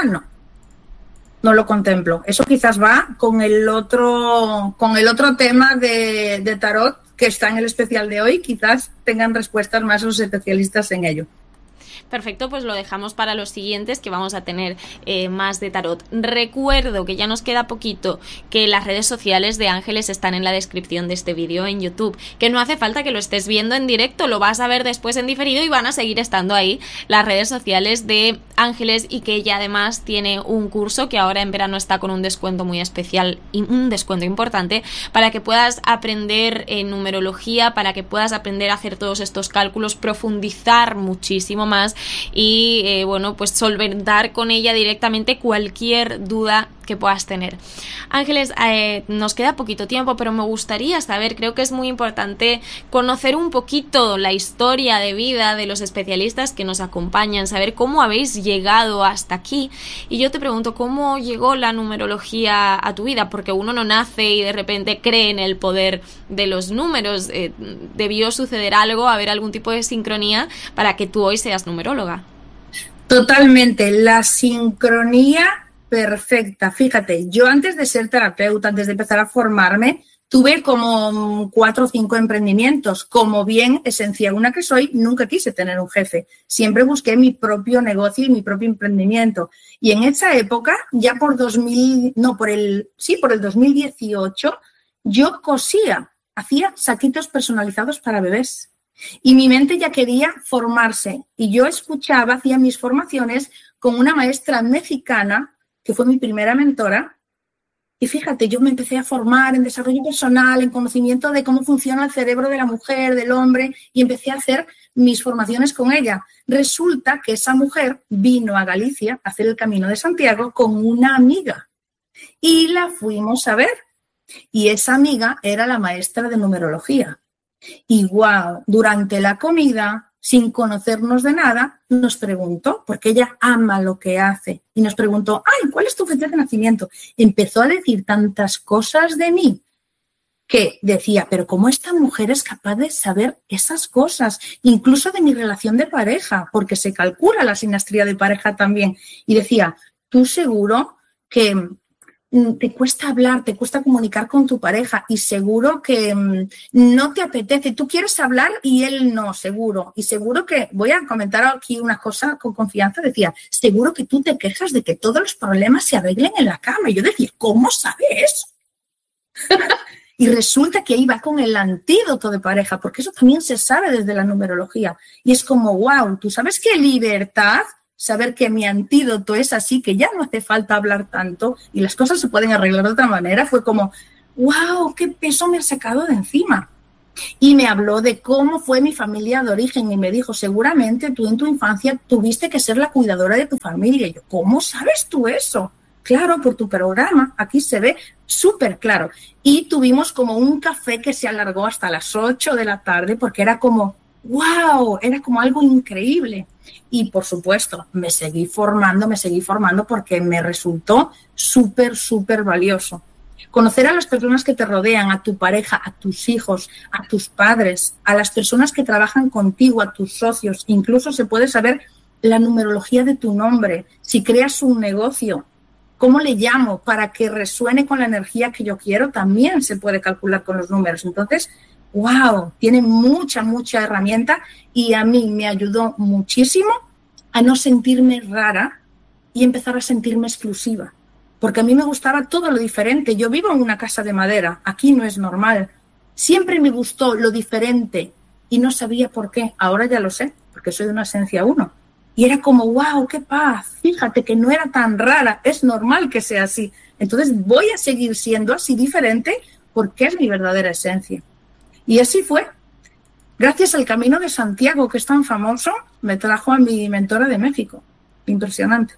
B: no lo contemplo. Eso quizás va con el otro tema de tarot que está en el especial de hoy. Quizás tengan respuestas más los especialistas en ello.
A: Perfecto, pues lo dejamos para los siguientes, que vamos a tener más de tarot. Recuerdo que ya nos queda poquito, que las redes sociales de Ángeles están en la descripción de este vídeo en YouTube, que no hace falta que lo estés viendo en directo, lo vas a ver después en diferido y van a seguir estando ahí las redes sociales de Ángeles, y que ella además tiene un curso que ahora en verano está con un descuento muy especial y un descuento importante para que puedas aprender numerología, para que puedas aprender a hacer todos estos cálculos, profundizar muchísimo más y bueno, pues solventar con ella directamente cualquier duda que puedas tener. Ángeles, nos queda poquito tiempo, pero me gustaría saber, creo que es muy importante conocer un poquito la historia de vida de los especialistas que nos acompañan, saber cómo habéis llegado hasta aquí. Y yo te pregunto, ¿cómo llegó la numerología a tu vida? Porque uno no nace y de repente cree en el poder de los números. Debió suceder algo, haber algún tipo de sincronía para que tú hoy seas numeróloga.
B: Totalmente, la sincronía perfecta. Fíjate, yo antes de ser terapeuta, antes de empezar a formarme, tuve como 4 o 5 emprendimientos. Como bien esencial una que soy, nunca quise tener un jefe. Siempre busqué mi propio negocio y mi propio emprendimiento. Y en esa época, ya por el 2018, yo cosía, hacía saquitos personalizados para bebés. Y mi mente ya quería formarse. Y yo escuchaba, hacía mis formaciones con una maestra mexicana, que fue mi primera mentora, y fíjate, yo me empecé a formar en desarrollo personal, en conocimiento de cómo funciona el cerebro de la mujer, del hombre, y empecé a hacer mis formaciones con ella. Resulta que esa mujer vino a Galicia a hacer el Camino de Santiago con una amiga, y la fuimos a ver, y esa amiga era la maestra de numerología. Y wow, durante la comida, sin conocernos de nada, nos preguntó, porque ella ama lo que hace, y nos preguntó, ay, ¿cuál es tu fecha de nacimiento? Empezó a decir tantas cosas de mí que decía, pero ¿cómo esta mujer es capaz de saber esas cosas? Incluso de mi relación de pareja, porque se calcula la sinastría de pareja también. Y decía, ¿tú seguro que te cuesta hablar, te cuesta comunicar con tu pareja y seguro que no te apetece? Tú quieres hablar y él no, seguro. Y seguro que, voy a comentar aquí una cosa con confianza, decía, seguro que tú te quejas de que todos los problemas se arreglen en la cama. Y yo decía, ¿cómo sabes eso? Y resulta que ahí va con el antídoto de pareja, porque eso también se sabe desde la numerología. Y es como, wow, ¿tú sabes qué libertad? Saber que mi antídoto es así, que ya no hace falta hablar tanto y las cosas se pueden arreglar de otra manera. Fue como, wow, qué peso me ha sacado de encima. Y me habló de cómo fue mi familia de origen y me dijo, seguramente tú en tu infancia tuviste que ser la cuidadora de tu familia. Y yo, ¿cómo sabes tú eso? Claro, por tu programa, aquí se ve súper claro. Y tuvimos como un café que se alargó hasta las 8 de la tarde porque era como, wow, era como algo increíble. Y por supuesto, me seguí formando porque me resultó súper, súper valioso. Conocer a las personas que te rodean, a tu pareja, a tus hijos, a tus padres, a las personas que trabajan contigo, a tus socios. Incluso se puede saber la numerología de tu nombre. Si creas un negocio, ¿cómo le llamo para que resuene con la energía que yo quiero? También se puede calcular con los números. Entonces, wow, tiene mucha, mucha herramienta y a mí me ayudó muchísimo a no sentirme rara y empezar a sentirme exclusiva. Porque a mí me gustaba todo lo diferente. Yo vivo en una casa de madera, aquí no es normal. Siempre me gustó lo diferente y no sabía por qué. Ahora ya lo sé, porque soy de una esencia 1. Y era como, wow, qué paz, fíjate que no era tan rara, es normal que sea así. Entonces voy a seguir siendo así diferente porque es mi verdadera esencia. Y así fue. Gracias al Camino de Santiago, que es tan famoso, me trajo a mi mentora de México. Impresionante.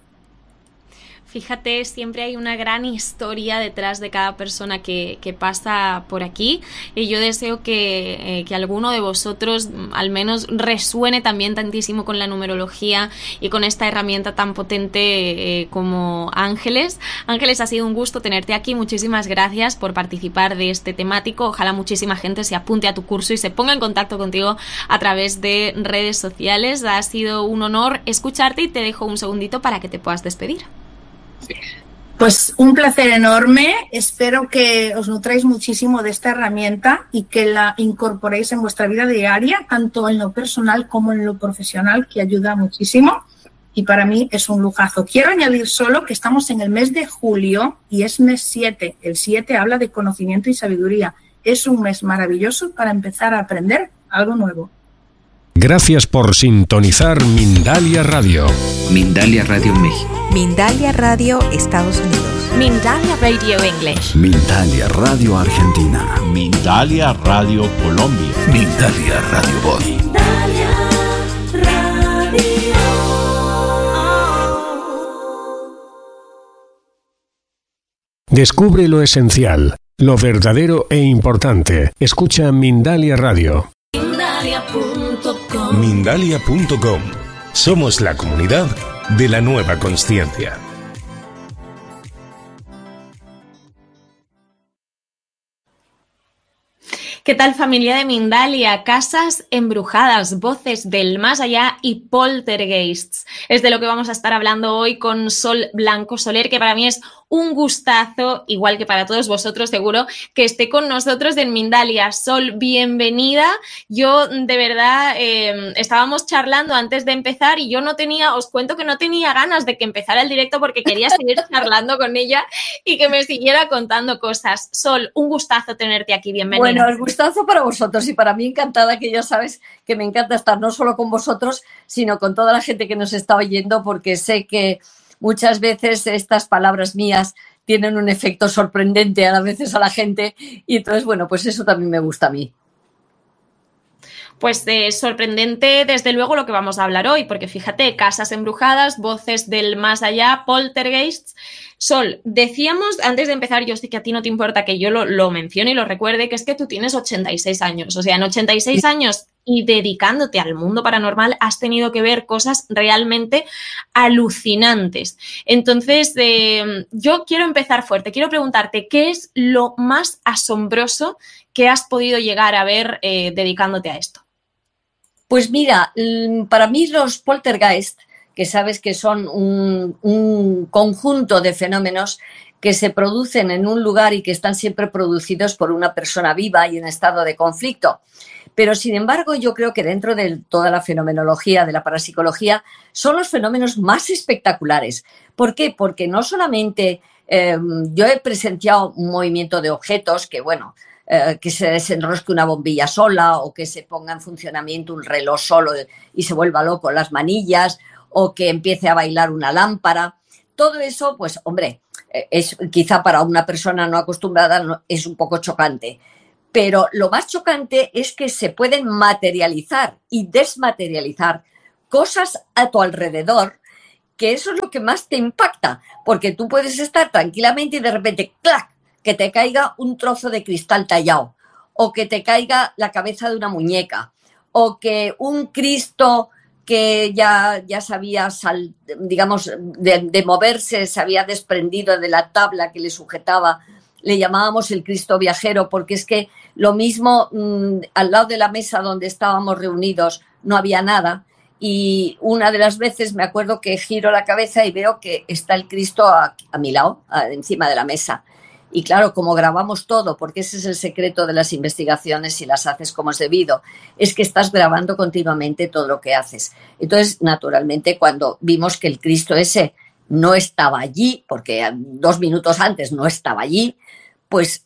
A: Fíjate, siempre hay una gran historia detrás de cada persona que pasa por aquí y yo deseo que alguno de vosotros al menos resuene también tantísimo con la numerología y con esta herramienta tan potente como Ángeles. Ángeles, ha sido un gusto tenerte aquí, muchísimas gracias por participar de este temático. Ojalá muchísima gente se apunte a tu curso y se ponga en contacto contigo a través de redes sociales. Ha sido un honor escucharte y te dejo un segundito para que te puedas despedir.
B: Pues un placer enorme, espero que os nutráis muchísimo de esta herramienta y que la incorporéis en vuestra vida diaria, tanto en lo personal como en lo profesional, que ayuda muchísimo y para mí es un lujazo. Quiero añadir solo que estamos en el mes de julio y es mes 7, el 7 habla de conocimiento y sabiduría, es un mes maravilloso para empezar a aprender algo nuevo.
D: Gracias por sintonizar Mindalia Radio.
E: Mindalia Radio México.
F: Mindalia Radio Estados Unidos.
A: Mindalia Radio English.
G: Mindalia Radio Argentina.
H: Mindalia Radio Colombia.
G: Mindalia Radio Voz.
I: Mindalia Radio.
D: Descubre lo esencial, lo verdadero e importante. Escucha Mindalia Radio.
I: Mindalia.com.
J: Somos la comunidad de la nueva consciencia.
A: ¿Qué tal, familia de Mindalia? Casas embrujadas, voces del más allá y poltergeists. Es de lo que vamos a estar hablando hoy con Sol Blanco Soler, que para mí es un gustazo, igual que para todos vosotros seguro, que esté con nosotros en Mindalia. Sol, bienvenida. Yo de verdad estábamos charlando antes de empezar y yo os cuento que no tenía ganas de que empezara el directo porque quería seguir charlando con ella y que me siguiera contando cosas. Sol, un gustazo tenerte aquí, bienvenida.
K: Bueno, el gustazo para vosotros y para mí encantada, que ya sabes que me encanta estar no solo con vosotros, sino con toda la gente que nos está oyendo, porque sé que muchas veces estas palabras mías tienen un efecto sorprendente a veces a la gente y entonces, bueno, pues eso también me gusta a mí.
A: Pues sorprendente, desde luego, lo que vamos a hablar hoy, porque fíjate, casas embrujadas, voces del más allá, poltergeists. Sol, decíamos antes de empezar, yo sé que a ti no te importa que yo lo mencione y lo recuerde, que es que tú tienes 86 años. O sea, en 86 años y dedicándote al mundo paranormal has tenido que ver cosas realmente alucinantes. Entonces, yo quiero empezar fuerte. Quiero preguntarte, ¿qué es lo más asombroso que has podido llegar a ver dedicándote a esto?
K: Pues mira, para mí los poltergeist, que sabes que son un conjunto de fenómenos que se producen en un lugar y que están siempre producidos por una persona viva y en estado de conflicto. Pero, sin embargo, yo creo que dentro de toda la fenomenología, de la parapsicología, son los fenómenos más espectaculares. ¿Por qué? Porque no solamente yo he presenciado un movimiento de objetos que, bueno, que se desenrosque una bombilla sola o que se ponga en funcionamiento un reloj solo y se vuelva loco las manillas o que empiece a bailar una lámpara. Todo eso, pues hombre, es quizá para una persona no acostumbrada es un poco chocante. Pero lo más chocante es que se pueden materializar y desmaterializar cosas a tu alrededor, que eso es lo que más te impacta, porque tú puedes estar tranquilamente y de repente, ¡clac!, que te caiga un trozo de cristal tallado, o que te caiga la cabeza de una muñeca, o que un Cristo que ya sabía, digamos, de moverse, se había desprendido de la tabla que le sujetaba. Le llamábamos el Cristo viajero, porque es que lo mismo al lado de la mesa donde estábamos reunidos no había nada, y una de las veces me acuerdo que giro la cabeza y veo que está el Cristo a mi lado, encima de la mesa. Y claro, como grabamos todo, porque ese es el secreto de las investigaciones si las haces como es debido, es que estás grabando continuamente todo lo que haces. Entonces, naturalmente, cuando vimos que el Cristo ese no estaba allí, porque 2 minutos antes no estaba allí, pues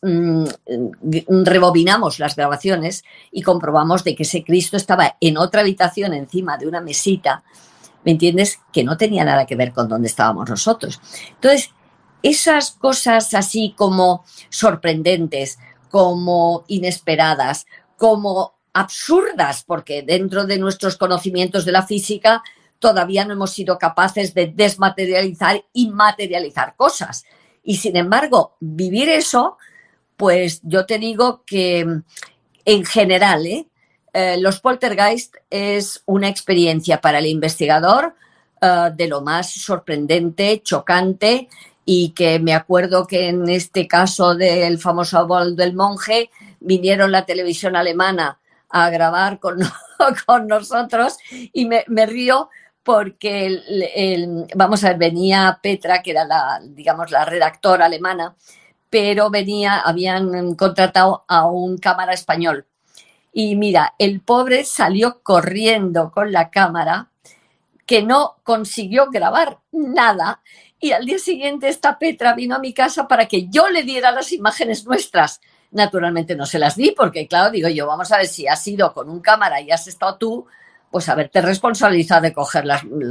K: rebobinamos las grabaciones y comprobamos de que ese Cristo estaba en otra habitación encima de una mesita, ¿me entiendes?, que no tenía nada que ver con donde estábamos nosotros. Entonces, esas cosas así como sorprendentes, como inesperadas, como absurdas, porque dentro de nuestros conocimientos de la física todavía no hemos sido capaces de desmaterializar y materializar cosas. Y sin embargo, vivir eso, pues yo te digo que en general, los poltergeist es una experiencia para el investigador de lo más sorprendente, chocante, y que me acuerdo que en este caso del famoso bol del monje vinieron la televisión alemana a grabar con nosotros y me río porque vamos a ver, venía Petra, que era la redactora alemana, pero habían contratado a un cámara español. Y mira, el pobre salió corriendo con la cámara, que no consiguió grabar nada. Y al día siguiente esta Petra vino a mi casa para que yo le diera las imágenes nuestras. Naturalmente no se las di porque, claro, digo yo, vamos a ver si has ido con un cámara y has estado tú, pues haberte responsabilizado de coger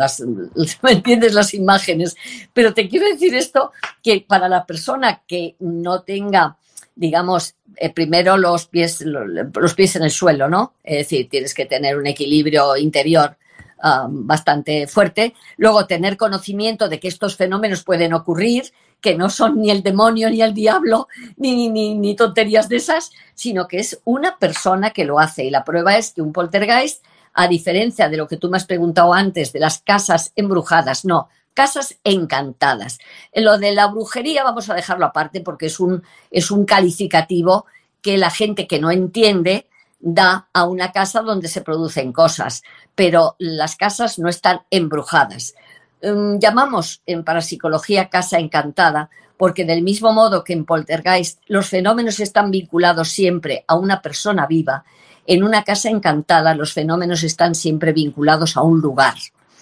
K: ¿me entiendes?, las imágenes. Pero te quiero decir esto, que para la persona que no tenga, digamos, primero los pies en el suelo, ¿no? Es decir, tienes que tener un equilibrio interior bastante fuerte. Luego, tener conocimiento de que estos fenómenos pueden ocurrir, que no son ni el demonio ni el diablo, ni tonterías de esas, sino que es una persona que lo hace. Y la prueba es que un poltergeist, a diferencia de lo que tú me has preguntado antes de las casas embrujadas, no, casas encantadas. Lo de la brujería vamos a dejarlo aparte porque es un calificativo que la gente que no entiende da a una casa donde se producen cosas, pero las casas no están embrujadas. Llamamos en parapsicología casa encantada porque del mismo modo que en poltergeist los fenómenos están vinculados siempre a una persona viva, en una casa encantada los fenómenos están siempre vinculados a un lugar.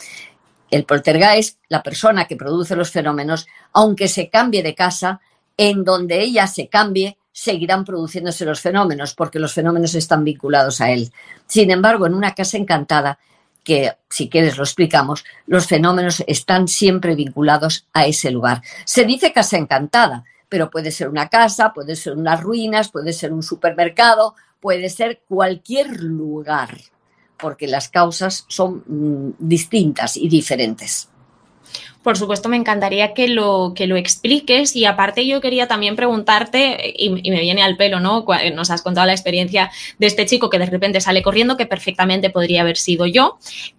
K: El poltergeist, la persona que produce los fenómenos, aunque se cambie de casa, en donde ella se cambie, seguirán produciéndose los fenómenos, porque los fenómenos están vinculados a él. Sin embargo, en una casa encantada, que si quieres lo explicamos, los fenómenos están siempre vinculados a ese lugar. Se dice casa encantada, pero puede ser una casa, puede ser unas ruinas, puede ser un supermercado, puede ser cualquier lugar, porque las causas son distintas y diferentes.
A: Por supuesto, me encantaría que lo expliques y aparte yo quería también preguntarte, y me viene al pelo, ¿no? Nos has contado la experiencia de este chico que de repente sale corriendo, que perfectamente podría haber sido yo.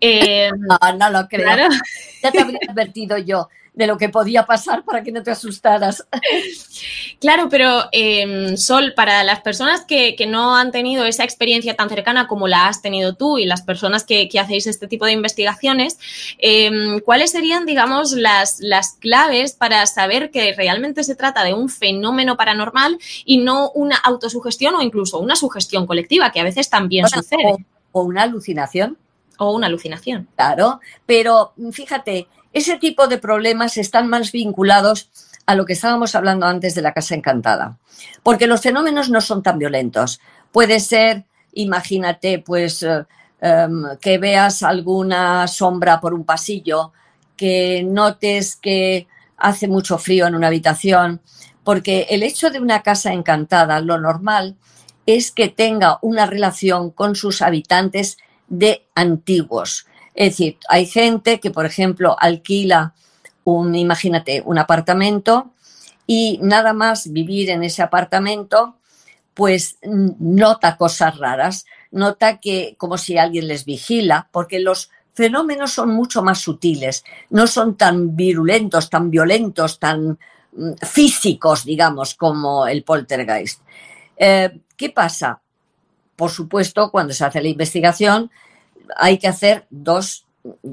K: No lo creo. Claro. Ya te habría advertido yo de lo que podía pasar para que no te asustaras.
A: Claro, pero Sol, para las personas que no han tenido esa experiencia tan cercana como la has tenido tú y las personas que hacéis este tipo de investigaciones, ¿cuáles serían, digamos, las claves para saber que realmente se trata de un fenómeno paranormal y no una autosugestión o incluso una sugestión colectiva, que a veces también sucede?
K: O una alucinación.
A: O una alucinación.
K: Claro, pero fíjate, ese tipo de problemas están más vinculados a lo que estábamos hablando antes de la casa encantada, porque los fenómenos no son tan violentos. Puede ser, imagínate, pues que veas alguna sombra por un pasillo, que notes que hace mucho frío en una habitación, porque el hecho de una casa encantada, lo normal es que tenga una relación con sus habitantes de antiguos. Es decir, hay gente que, por ejemplo, alquila imagínate, un apartamento y nada más vivir en ese apartamento, pues nota cosas raras, nota que como si alguien les vigila, porque los fenómenos son mucho más sutiles, no son tan virulentos, tan violentos, tan físicos, digamos, como el poltergeist. ¿Qué pasa? Por supuesto, cuando se hace la investigación hay que hacer dos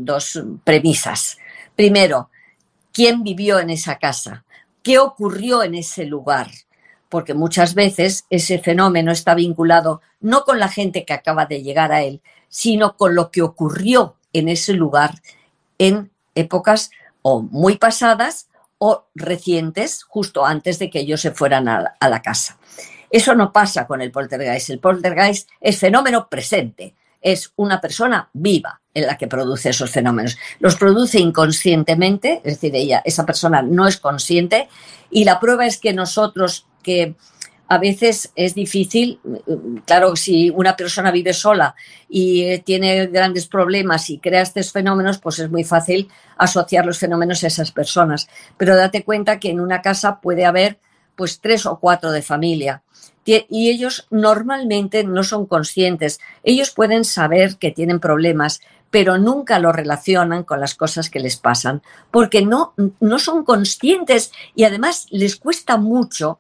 K: premisas. Primero, ¿quién vivió en esa casa? ¿Qué ocurrió en ese lugar? Porque muchas veces ese fenómeno está vinculado no con la gente que acaba de llegar a él, sino con lo que ocurrió en ese lugar en épocas o muy pasadas o recientes, justo antes de que ellos se fueran a la casa. Eso no pasa con el poltergeist. El poltergeist es fenómeno presente. Es una persona viva en la que produce esos fenómenos. Los produce inconscientemente, es decir, esa persona no es consciente, y la prueba es que nosotros, que a veces es difícil, claro, si una persona vive sola y tiene grandes problemas y crea estos fenómenos, pues es muy fácil asociar los fenómenos a esas personas. Pero date cuenta que en una casa puede haber pues 3 o 4 de familia. Y ellos normalmente no son conscientes. Ellos pueden saber que tienen problemas, pero nunca lo relacionan con las cosas que les pasan, porque no son conscientes y además les cuesta mucho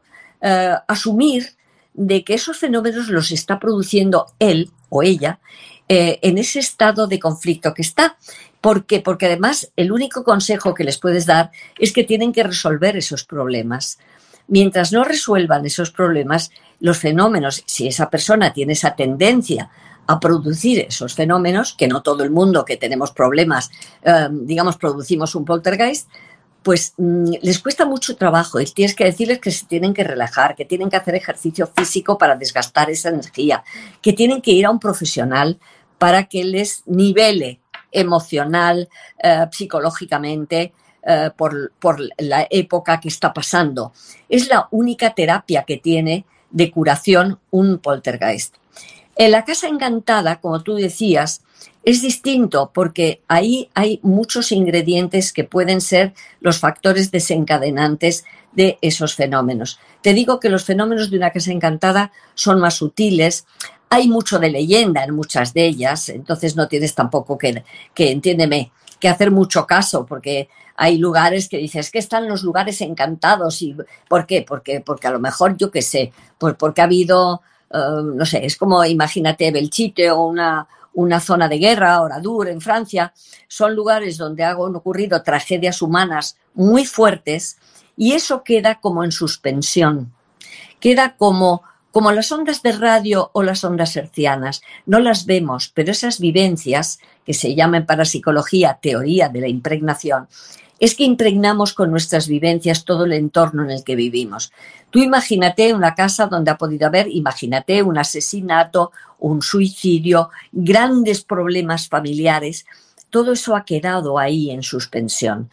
K: asumir de que esos fenómenos los está produciendo él o ella en ese estado de conflicto que está. ¿Por qué? Porque además el único consejo que les puedes dar es que tienen que resolver esos problemas. Mientras no resuelvan esos problemas, los fenómenos, si esa persona tiene esa tendencia a producir esos fenómenos, que no todo el mundo que tenemos problemas, digamos, producimos un poltergeist, pues les cuesta mucho trabajo y tienes que decirles que se tienen que relajar, que tienen que hacer ejercicio físico para desgastar esa energía, que tienen que ir a un profesional para que les nivele emocional, psicológicamente, por la época que está pasando. Es la única terapia que tiene de curación un poltergeist. En la casa encantada, como tú decías, es distinto porque ahí hay muchos ingredientes que pueden ser los factores desencadenantes de esos fenómenos. Te digo que los fenómenos de una casa encantada son más sutiles. Hay mucho de leyenda en muchas de ellas, entonces no tienes tampoco que entiéndeme, que hacer mucho caso, porque hay lugares que dices que están los lugares encantados. ¿Y por qué? Porque a lo mejor, yo qué sé, porque ha habido, no sé, es como imagínate Belchite o una zona de guerra, Oradour en Francia, son lugares donde han ocurrido tragedias humanas muy fuertes y eso queda como en suspensión, queda como las ondas de radio o las ondas hertzianas. No las vemos, pero esas vivencias, que se llama en parapsicología teoría de la impregnación, es que impregnamos con nuestras vivencias todo el entorno en el que vivimos. Tú imagínate una casa donde ha podido haber, imagínate un asesinato, un suicidio, grandes problemas familiares. Todo eso ha quedado ahí en suspensión.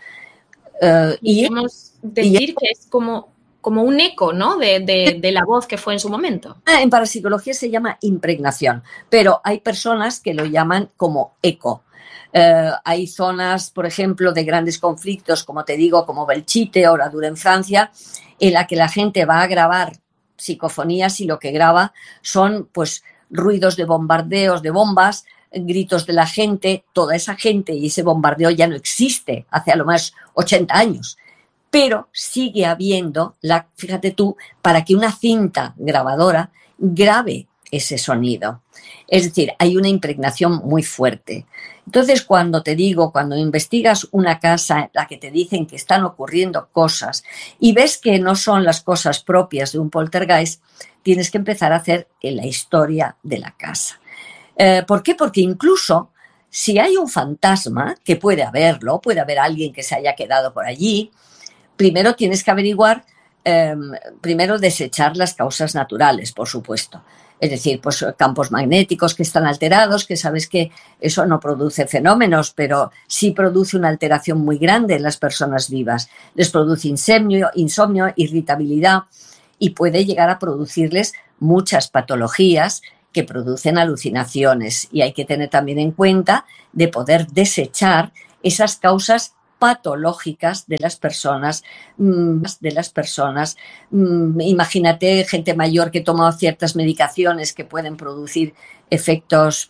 A: Podemos decir que es como un eco, ¿no? de la voz que fue en su momento.
K: En parapsicología se llama impregnación, pero hay personas que lo llaman como eco. Hay zonas, por ejemplo, de grandes conflictos, como te digo, como Belchite o Oradour en Francia, en la que la gente va a grabar psicofonías y lo que graba son pues ruidos de bombardeos, de bombas, gritos de la gente. Toda esa gente y ese bombardeo ya no existe hace a lo más 80 años. Pero sigue habiendo, fíjate tú, para que una cinta grabadora grabe ese sonido. Es decir, hay una impregnación muy fuerte. Entonces, cuando investigas una casa en la que te dicen que están ocurriendo cosas y ves que no son las cosas propias de un poltergeist, tienes que empezar a hacer la historia de la casa. ¿Por qué? Porque incluso si hay un fantasma, que puede haberlo, puede haber alguien que se haya quedado por allí, primero tienes que averiguar, primero desechar las causas naturales, por supuesto. Es decir, pues campos magnéticos que están alterados, que sabes que eso no produce fenómenos, pero sí produce una alteración muy grande en las personas vivas. Les produce insomnio, irritabilidad y puede llegar a producirles muchas patologías que producen alucinaciones. Y hay que tener también en cuenta de poder desechar esas causas patológicas de las personas. Imagínate gente mayor que toma ciertas medicaciones que pueden producir efectos